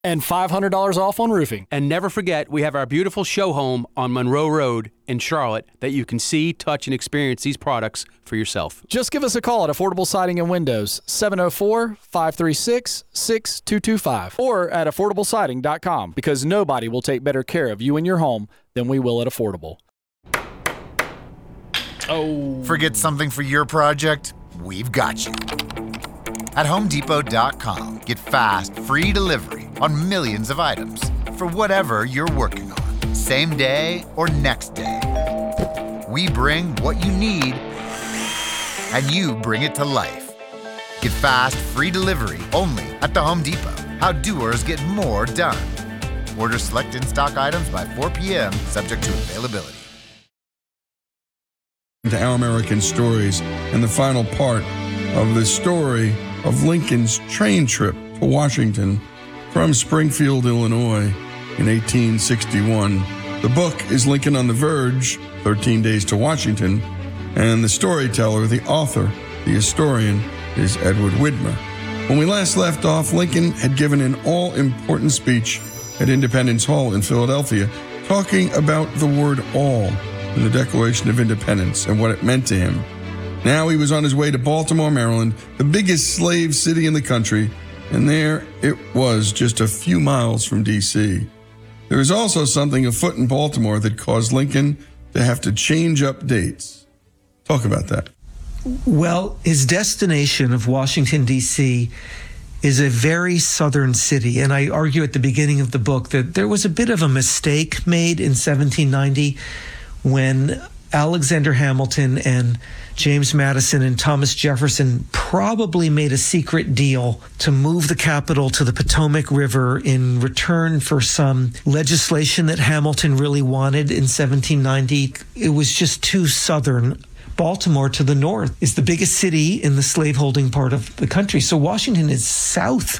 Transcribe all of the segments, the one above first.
And $500 off on roofing. And never forget, we have our beautiful show home on Monroe Road in Charlotte that you can see, touch, and experience these products for yourself. Just give us a call at Affordable Siding and Windows, 704-536-6225, or at affordablesiding.com, because nobody will take better care of you and your home than we will at Affordable. Oh. Forget something for your project? We've got you. At HomeDepot.com, get fast, free delivery on millions of items for whatever you're working on, same day or next day. We bring what you need, and you bring it to life. Get fast, free delivery only at the Home Depot. How doers get more done. Order select in-stock items by 4 p.m., subject to availability. To Our American Stories, and the final part of the story of Lincoln's train trip to Washington from Springfield, Illinois in 1861. The book is Lincoln on the Verge, 13 Days to Washington, and the storyteller, the author, the historian, is Edward Widmer. When we last left off, Lincoln had given an all-important speech at Independence Hall in Philadelphia, talking about the word all in the Declaration of Independence and what it meant to him. Now he was on his way to Baltimore, Maryland, the biggest slave city in the country, and there it was just a few miles from D.C. There was also something afoot in Baltimore that caused Lincoln to have to change up dates. Talk about that. Well, his destination of Washington, D.C. is a very southern city, and I argue at the beginning of the book that there was a bit of a mistake made in 1790 when Alexander Hamilton and James Madison and Thomas Jefferson probably made a secret deal to move the capital to the Potomac River in return for some legislation that Hamilton really wanted in 1790. It was just too southern. Baltimore to the north is the biggest city in the slaveholding part of the country. So Washington is south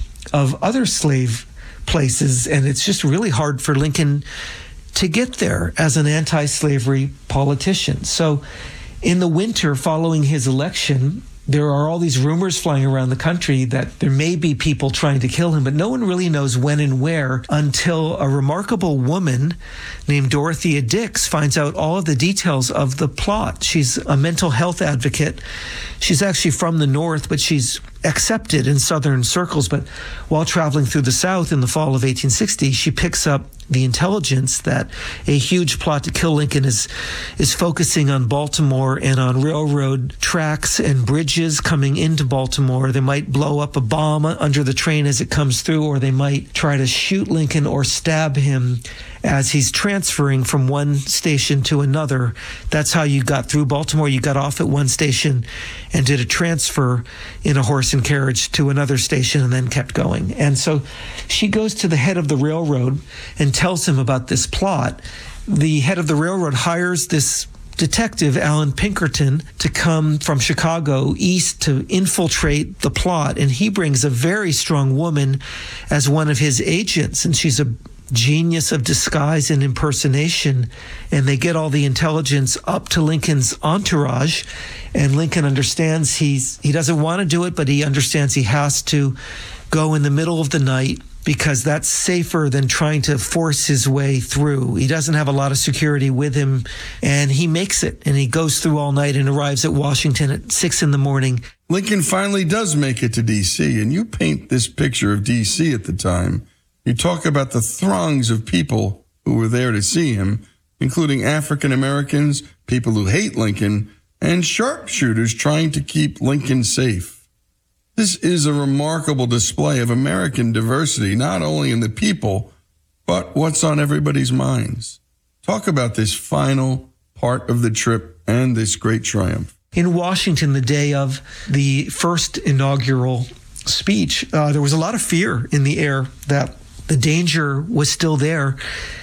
of other slave places, and it's just really hard for Lincoln to get there as an anti-slavery politician. So in the winter following his election, there are all these rumors flying around the country that there may be people trying to kill him, but no one really knows when and where until a remarkable woman named Dorothea Dix finds out all of the details of the plot. She's a mental health advocate. She's actually from the North, but she's accepted in Southern circles. But while traveling through the South in the fall of 1860, she picks up the intelligence that a huge plot to kill Lincoln is focusing on Baltimore and on railroad tracks and bridges coming into Baltimore. They might blow up a bomb under the train as it comes through, or they might try to shoot Lincoln or stab him as he's transferring from one station to another. That's how you got through Baltimore. You got off at one station and did a transfer in a horse and carriage to another station and then kept going. And so she goes to the head of the railroad and tells him about this plot. The head of the railroad hires this detective, Alan Pinkerton, to come from Chicago east to infiltrate the plot. And he brings a very strong woman as one of his agents, and she's a genius of disguise and impersonation, and they get all the intelligence up to Lincoln's entourage, and Lincoln understands he doesn't want to do it, but he understands he has to go in the middle of the night because that's safer than trying to force his way through. He doesn't have a lot of security with him, and he makes it, and he goes through all night and arrives at Washington at 6 a.m. Lincoln finally does make it to D.C., and you paint this picture of D.C. at the time. You talk about the throngs of people who were there to see him, including African Americans, people who hate Lincoln, and sharpshooters trying to keep Lincoln safe. This is a remarkable display of American diversity, not only in the people, but what's on everybody's minds. Talk about this final part of the trip and this great triumph. In Washington, the day of the first inaugural speech, there was a lot of fear in the air that the danger was still there.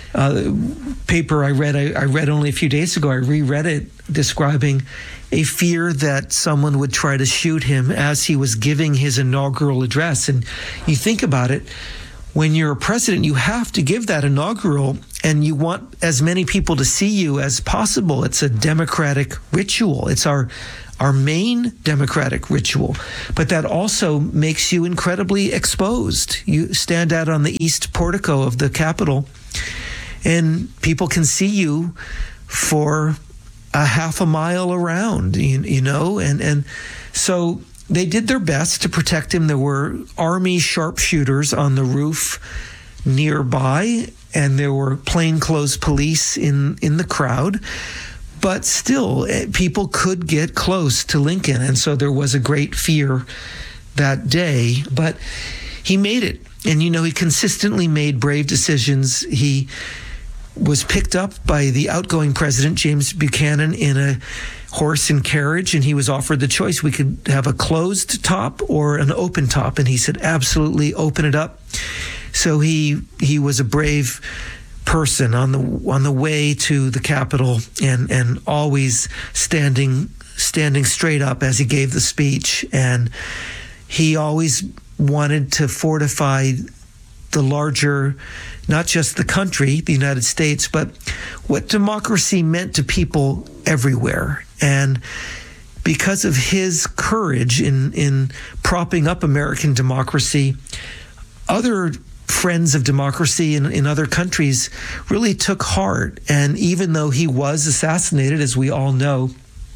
Paper I read only a few days ago, I reread it, describing a fear that someone would try to shoot him as he was giving his inaugural address. And you think about it, when you're a president, you have to give that inaugural, and you want as many people to see you as possible. It's a democratic ritual. It's our main democratic ritual. But that also makes you incredibly exposed. You stand out on the east portico of the Capitol, and people can see you for a half a mile around, you know, and so they did their best to protect him. There were Army sharpshooters on the roof nearby, and there were plainclothes police in the crowd. But still, people could get close to Lincoln, and so there was a great fear that day. But he made it, and you know, he consistently made brave decisions. He was picked up by the outgoing president, James Buchanan, in a horse and carriage, and he was offered the choice. We could have a closed top or an open top, and he said, absolutely, open it up. So he was a brave person on the way to the Capitol, and always standing straight up as he gave the speech. And he always wanted to fortify the larger, not just the country, the United States, but what democracy meant to people everywhere. And because of his courage in propping up American democracy, other friends of democracy in other countries really took heart. And even though he was assassinated, as we all know,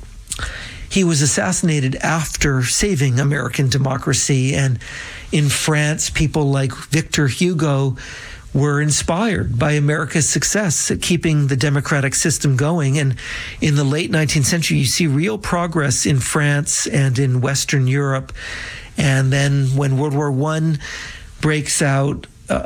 he was assassinated after saving American democracy. And in France, people like Victor Hugo were inspired by America's success at keeping the democratic system going. And in the late 19th century, you see real progress in France and in Western Europe. And then when World War I breaks out,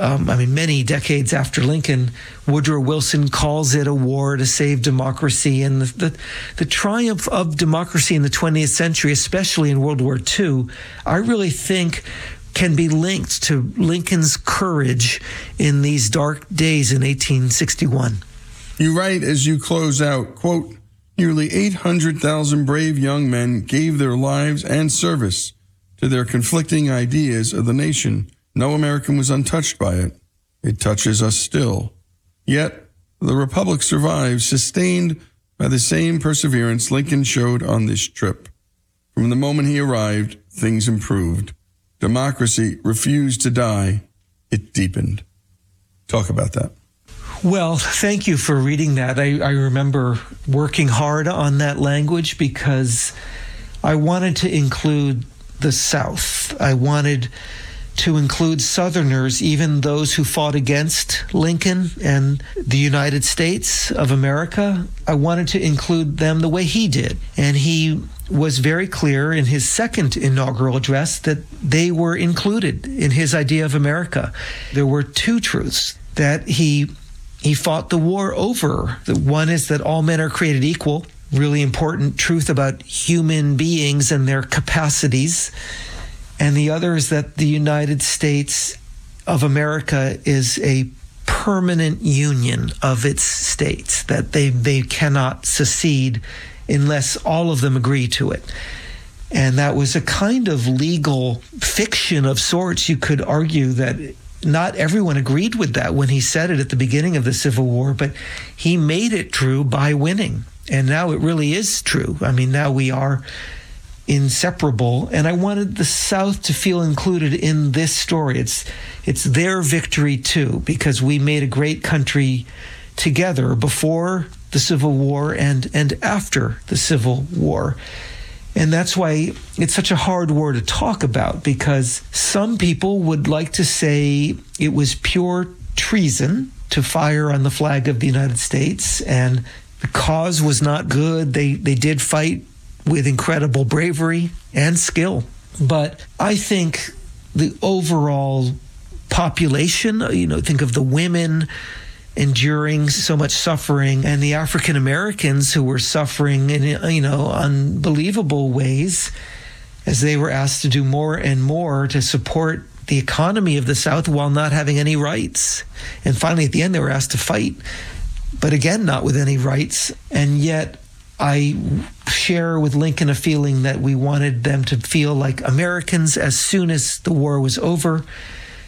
many decades after Lincoln, Woodrow Wilson calls it a war to save democracy. And the triumph of democracy in the 20th century, especially in World War II, I really think can be linked to Lincoln's courage in these dark days in 1861. You write as you close out, quote, nearly 800,000 brave young men gave their lives and service to their conflicting ideas of the nation. No American was untouched by it. It touches us still. Yet, the Republic survives, sustained by the same perseverance Lincoln showed on this trip. From the moment he arrived, things improved. Democracy refused to die. It deepened. Talk about that. Well, thank you for reading that. I remember working hard on that language because I wanted to include the South. I wanted to include Southerners, even those who fought against Lincoln and the United States of America. I wanted to include them the way he did. And he was very clear in his second inaugural address that they were included in his idea of America. There were two truths that he fought the war over. The one is that all men are created equal, really important truth about human beings and their capacities. And the other is that the United States of America is a permanent union of its states, that they cannot secede unless all of them agree to it. And that was a kind of legal fiction of sorts. You could argue that not everyone agreed with that when he said it at the beginning of the Civil War, but he made it true by winning. And now it really is true. I mean, now we are inseparable, and I wanted the South to feel included in this story. It's their victory too, because we made a great country together before the Civil War and after the Civil War. And that's why it's such a hard war to talk about, because some people would like to say it was pure treason to fire on the flag of the United States, and the cause was not good. They did fight with incredible bravery and skill. But I think the overall population, think of the women enduring so much suffering and the African Americans who were suffering in, unbelievable ways as they were asked to do more and more to support the economy of the South while not having any rights. And finally, at the end, they were asked to fight, but again, not with any rights. And yet, I share with Lincoln a feeling that we wanted them to feel like Americans as soon as the war was over,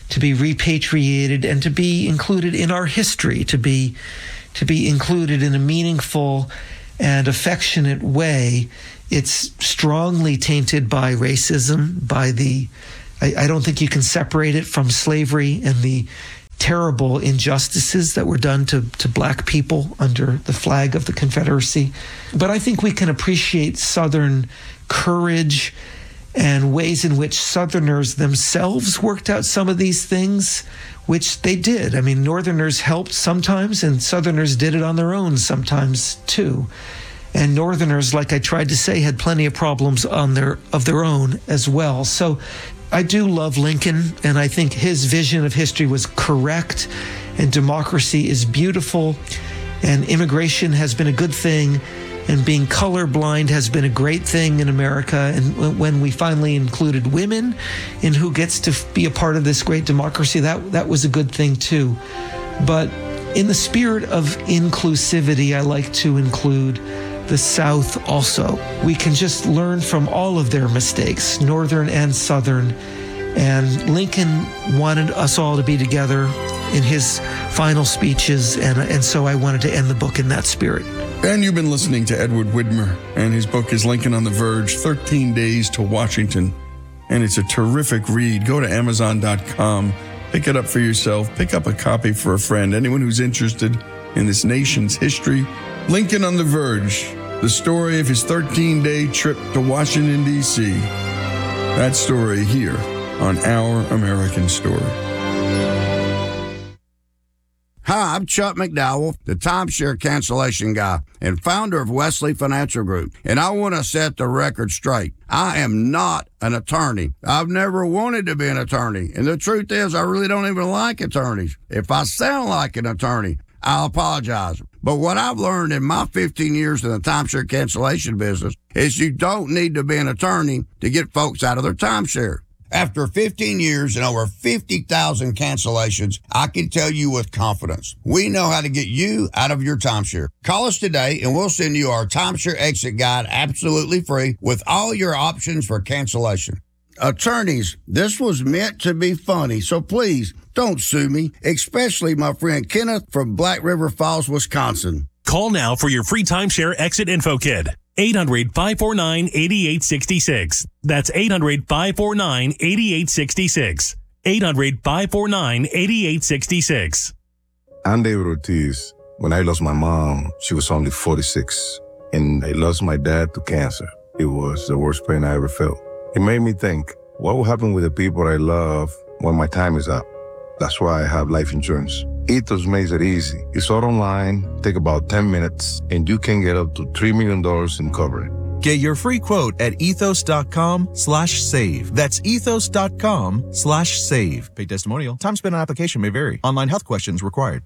to be repatriated, and to be included in our history, to be included in a meaningful and affectionate way. It's strongly tainted by racism, by I don't think you can separate it from slavery and the terrible injustices that were done to black people under the flag of the Confederacy. But I think we can appreciate Southern courage and ways in which Southerners themselves worked out some of these things, which they did. I mean, Northerners helped sometimes, and Southerners did it on their own sometimes too. And Northerners, like I tried to say, had plenty of problems of their own as well. So I do love Lincoln, and I think his vision of history was correct, and democracy is beautiful, and immigration has been a good thing, and being colorblind has been a great thing in America. And when we finally included women in who gets to be a part of this great democracy, that was a good thing too. But in the spirit of inclusivity, I like to include the South also. We can just learn from all of their mistakes, Northern and Southern. And Lincoln wanted us all to be together in his final speeches, and so I wanted to end the book in that spirit. And you've been listening to Edward Widmer, and his book is Lincoln on the Verge, 13 Days to Washington. And it's a terrific read. Go to Amazon.com, pick it up for yourself, pick up a copy for a friend, anyone who's interested in this nation's history. Lincoln on the Verge, the story of his 13-day trip to Washington, D.C. That story here on Our American Story. Hi, I'm Chuck McDowell, the timeshare cancellation guy and founder of Wesley Financial Group, and I want to set the record straight. I am not an attorney. I've never wanted to be an attorney, and the truth is I really don't even like attorneys. If I sound like an attorney, I'll apologize. But what I've learned in my 15 years in the timeshare cancellation business is you don't need to be an attorney to get folks out of their timeshare. After 15 years and over 50,000 cancellations, I can tell you with confidence, we know how to get you out of your timeshare. Call us today and we'll send you our timeshare exit guide absolutely free with all your options for cancellation. Attorneys, this was meant to be funny, so please don't sue me, especially my friend Kenneth from Black River Falls, Wisconsin. Call now for your free timeshare exit info kit. 800-549-8866. That's 800-549-8866. 800-549-8866. I'm David Ortiz. When I lost my mom, she was only 46, and I lost my dad to cancer. It was the worst pain I ever felt. It made me think, what will happen with the people I love when my time is up? That's why I have life insurance. Ethos makes it easy. It's all online, take about 10 minutes, and you can get up to $3 million in coverage. Get your free quote at ethos.com/save. That's ethos.com/save. Paid testimonial. Time spent on application may vary. Online health questions required.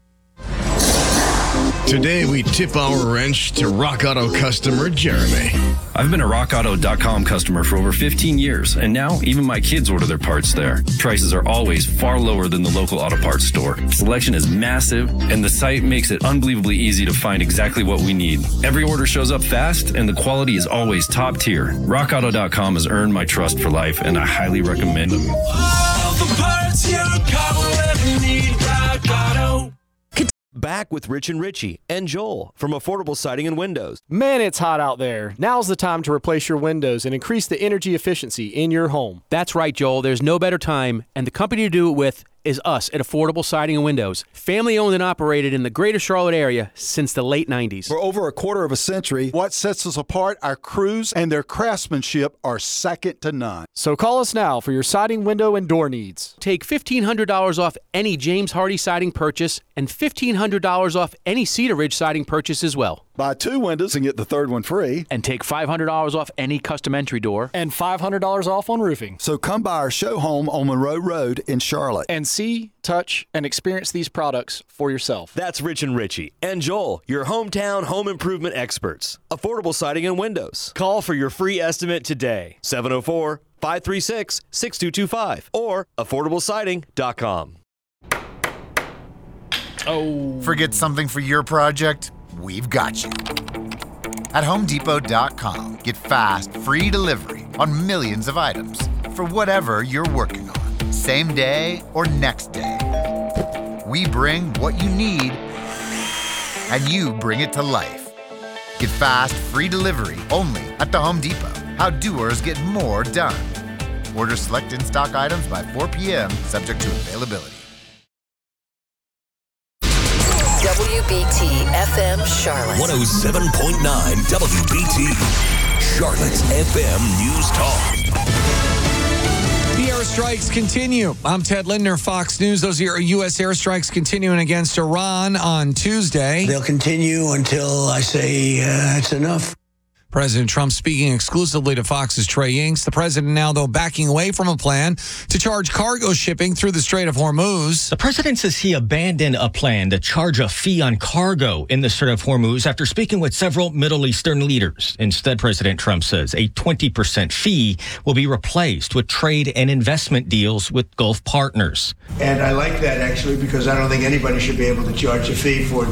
Today, we tip our wrench to Rock Auto customer Jeremy. I've been a RockAuto.com customer for over 15 years, and now even my kids order their parts there. Prices are always far lower than the local auto parts store. Selection is massive, and the site makes it unbelievably easy to find exactly what we need. Every order shows up fast, and the quality is always top tier. RockAuto.com has earned my trust for life, and I highly recommend them. All the parts your car will ever need, Rock Auto. Back with Rich and Richie and Joel from Affordable Siding and Windows. Man, it's hot out there. Now's the time to replace your windows and increase the energy efficiency in your home. That's right, Joel. There's no better time, and the company to do it with is us at Affordable Siding and Windows. Family owned and operated in the greater Charlotte area since the late 90s. For over a quarter of a century, what sets us apart, our crews and their craftsmanship are second to none. So call us now for your siding, window, and door needs. Take $1,500 off any James Hardy siding purchase and $1,500 off any Cedar Ridge siding purchase as well. Buy 2 windows and get the third one free. And take $500 off any custom entry door. And $500 off on roofing. So come by our show home on Monroe Road in Charlotte. And see, touch, and experience these products for yourself. That's Rich and Richie and Joel, your hometown home improvement experts. Affordable Siding and Windows. Call for your free estimate today. 704-536-6225 or affordablesiding.com. Oh. Forget something for your project? We've got you. At HomeDepot.com, get fast, free delivery on millions of items for whatever you're working on. same day or next day. We bring what you need, and you bring it to life. Get fast, free delivery only at the Home Depot. How doers get more done. Order select in-stock items by 4 p.m., subject to availability. WBT FM Charlotte. 107.9 WBT. Charlotte's FM News Talk. The airstrikes continue. I'm Ted Lindner, Fox News. Those are U.S. airstrikes continuing against Iran on Tuesday. They'll continue until I say it's enough. President Trump speaking exclusively to Fox's Trey Yingst. The president now, though, backing away from a plan to charge cargo shipping through the Strait of Hormuz. The president says he abandoned a plan to charge a fee on cargo in the Strait of Hormuz after speaking with several Middle Eastern leaders. Instead, President Trump says a 20% fee will be replaced with trade and investment deals with Gulf partners. And I like that, actually, because I don't think anybody should be able to charge a fee for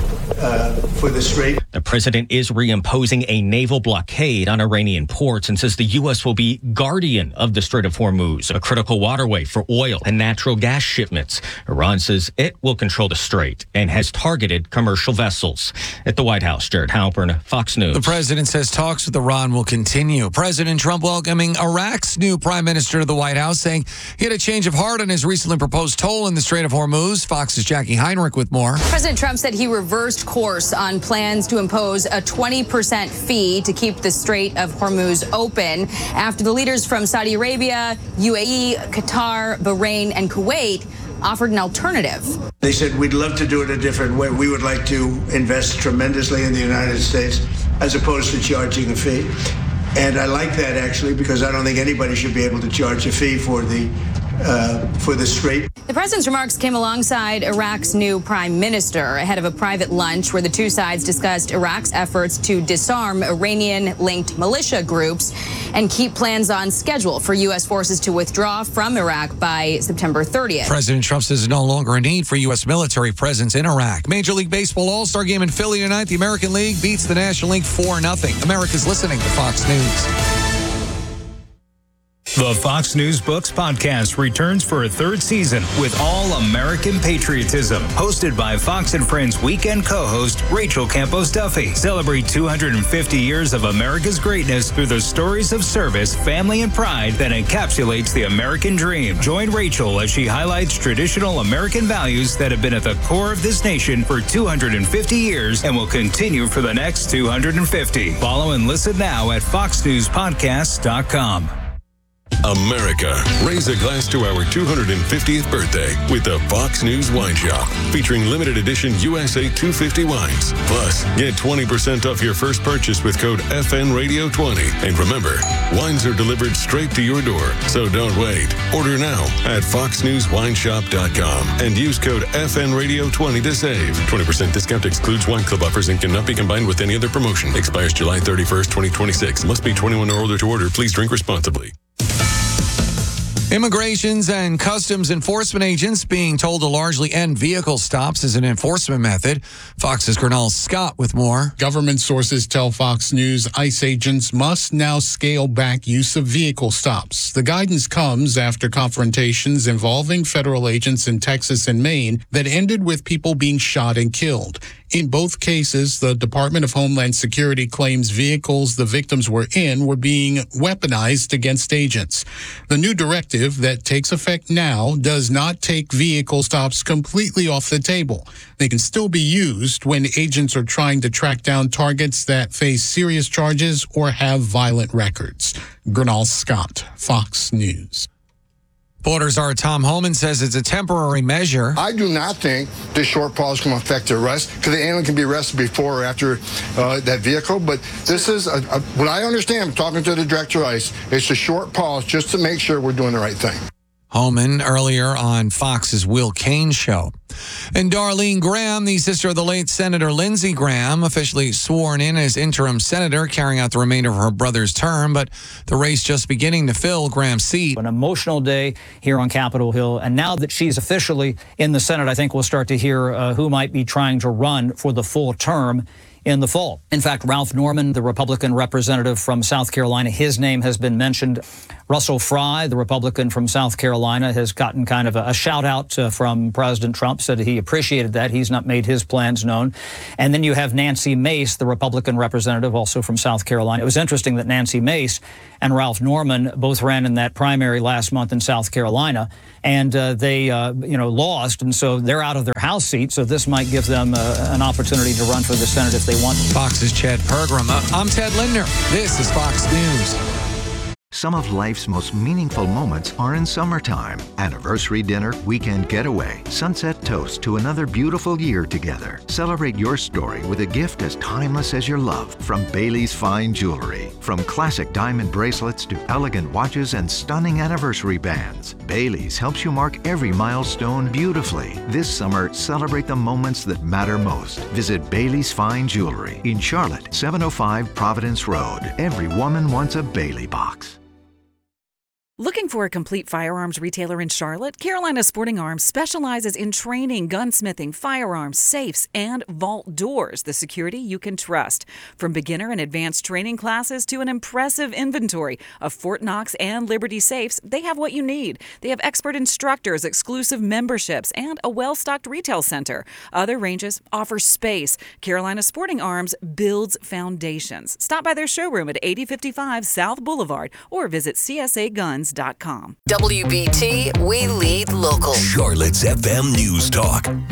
the Strait. The president is reimposing a naval blockade on Iranian ports and says the U.S. will be guardian of the Strait of Hormuz, a critical waterway for oil and natural gas shipments. Iran says it will control the strait and has targeted commercial vessels. At the White House, Jared Halpern, Fox News. The president says talks with Iran will continue. President Trump welcoming Iraq's new prime minister to the White House, saying he had a change of heart on his recently proposed toll in the Strait of Hormuz. Fox's Jackie Heinrich with more. President Trump said he reversed course on plans to impose a 20% fee to keep the Strait of Hormuz open after the leaders from Saudi Arabia, UAE, Qatar, Bahrain, and Kuwait offered an alternative. They said, we'd love to do it a different way. We would like to invest tremendously in the United States as opposed to charging a fee. And I like that, actually, because I don't think anybody should be able to charge a fee for the Strait. The president's remarks came alongside Iraq's new prime minister ahead of a private lunch where the two sides discussed Iraq's efforts to disarm Iranian-linked militia groups and keep plans on schedule for U.S. forces to withdraw from Iraq by September 30th. President Trump says there's no longer a need for U.S. military presence in Iraq. Major League Baseball All-Star Game in Philly tonight. The American League beats the National League 4-0. America's listening to Fox News. The Fox News Books podcast returns for a third season with all-American patriotism. Hosted by Fox & Friends weekend co-host Rachel Campos Duffy. Celebrate 250 years of America's greatness through the stories of service, family, and pride that encapsulates the American dream. Join Rachel as she highlights traditional American values that have been at the core of this nation for 250 years and will continue for the next 250. Follow and listen now at foxnewspodcasts.com. America, raise a glass to our 250th birthday with the Fox News Wine Shop, featuring limited edition USA 250 wines. Plus, get 20% off your first purchase with code FNRadio20. And remember, wines are delivered straight to your door, so don't wait. Order now at foxnewswineshop.com and use code FNRadio20 to save. 20% discount excludes wine club offers and cannot be combined with any other promotion. Expires July 31st, 2026. Must be 21 or older to order. Please drink responsibly. Immigrations and Customs Enforcement agents being told to largely end vehicle stops as an enforcement method. Fox's Gernal Scott with more. Government sources tell Fox News ICE agents must now scale back use of vehicle stops. The guidance comes after confrontations involving federal agents in Texas and Maine that ended with people being shot and killed. In both cases, the Department of Homeland Security claims vehicles the victims were in were being weaponized against agents. The new directive that takes effect now does not take vehicle stops completely off the table. They can still be used when agents are trying to track down targets that face serious charges or have violent records. Gernal Scott, Fox News. Border Czar Tom Homan says it's a temporary measure. I do not think this short pause can affect the arrest because the alien can be arrested before or after that vehicle. But this is what I understand, talking to the director of ICE, it's a short pause just to make sure we're doing the right thing. Homan earlier on Fox's Will Cain show. And Darlene Graham, the sister of the late Senator Lindsey Graham, officially sworn in as interim senator, carrying out the remainder of her brother's term, but the race just beginning to fill Graham's seat. An emotional day here on Capitol Hill, and now that she's officially in the Senate, I think we'll start to hear who might be trying to run for the full term in the fall. In fact, Ralph Norman, the Republican representative from South Carolina, his name has been mentioned. Russell Fry, the Republican from South Carolina, has gotten kind of a shout out from President Trump, said he appreciated that. He's not made his plans known. And then you have Nancy Mace, the Republican representative, also from South Carolina. It was interesting that Nancy Mace and Ralph Norman both ran in that primary last month in South Carolina, and they lost, and so they're out of their House seat. So this might give them an opportunity to run for the Senate if they want. Fox's Chad Pergram. I'm Ted Lindner. This is Fox News. Some of life's most meaningful moments are in summertime. Anniversary dinner, weekend getaway, sunset toast to another beautiful year together. Celebrate your story with a gift as timeless as your love from Bailey's Fine Jewelry. From classic diamond bracelets to elegant watches and stunning anniversary bands, Bailey's helps you mark every milestone beautifully. This summer, celebrate the moments that matter most. Visit Bailey's Fine Jewelry in Charlotte, 705 Providence Road. Every woman wants a Bailey box. Looking for a complete firearms retailer in Charlotte? Carolina Sporting Arms specializes in training, gunsmithing, firearms, safes, and vault doors, the security you can trust. From beginner and advanced training classes to an impressive inventory of Fort Knox and Liberty safes, they have what you need. They have expert instructors, exclusive memberships, and a well-stocked retail center. Other ranges offer space. Carolina Sporting Arms builds foundations. Stop by their showroom at 8055 South Boulevard or visit CSAGuns.com. WBT, we lead local. Charlotte's FM News Talk,